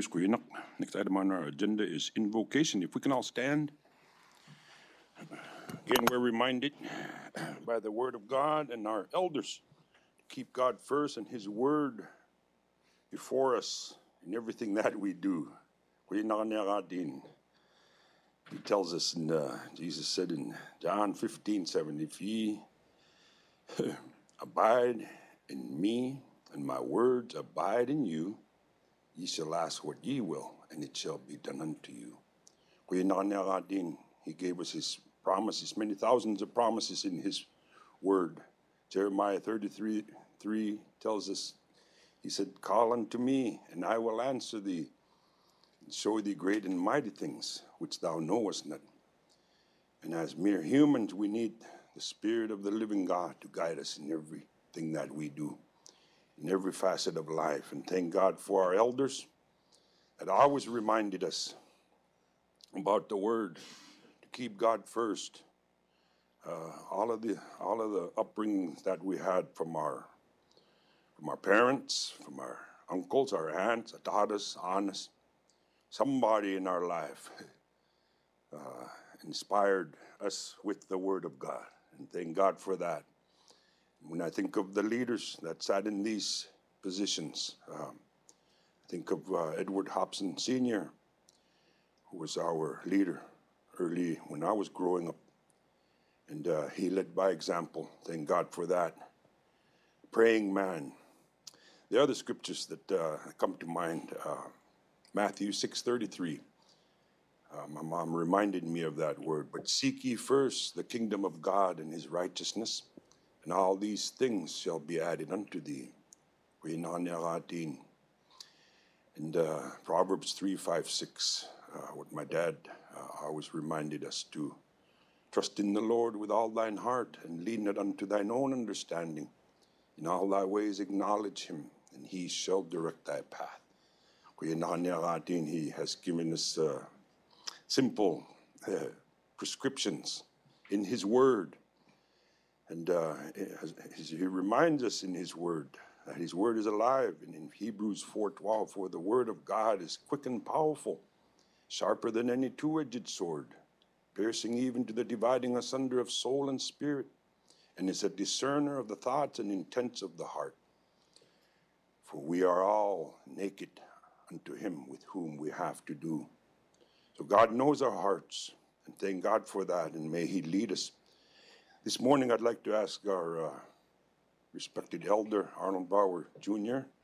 Next item on our agenda is invocation. If we can all stand. Again, we're reminded by the word of God and our elders to keep God first and his word before us in everything that we do. He tells us, Jesus said in John 15:7, if ye abide in me and my words abide in you, ye shall ask what ye will, and it shall be done unto you. He gave us his promises, many thousands of promises in his word. Jeremiah 33:3 tells us, he said, call unto me, and I will answer thee, and show thee great and mighty things which thou knowest not. And as mere humans, we need the Spirit of the living God to guide us in everything that we do, in every facet of life. And thank God for our elders that always reminded us about the word, to keep God first. All of the upbringings that we had from our parents, from our uncles, our aunts, taught us, honest. Somebody in our life inspired us with the word of God, and thank God for that. When I think of the leaders that sat in these positions, I think of Edward Hobson Sr., who was our leader early when I was growing up, and he led by example. Thank God for that. Praying man. The other scriptures that come to mind, Matthew 6:33. My mom reminded me of that word. But seek ye first the kingdom of God and his righteousness, and all these things shall be added unto thee. And Proverbs 3:5-6, what my dad always reminded us to trust in the Lord with all thine heart, and lean not unto thine own understanding. In all thy ways acknowledge him, and he shall direct thy path. He has given us simple prescriptions in his word. And he reminds us in his word that his word is alive. And in Hebrews 4:12, for the word of God is quick and powerful, sharper than any two-edged sword, piercing even to the dividing asunder of soul and spirit, and is a discerner of the thoughts and intents of the heart. For we are all naked unto him with whom we have to do. So God knows our hearts, and thank God for that, and may he lead us. This morning I'd like to ask our respected elder, Arnold Bauer Jr.,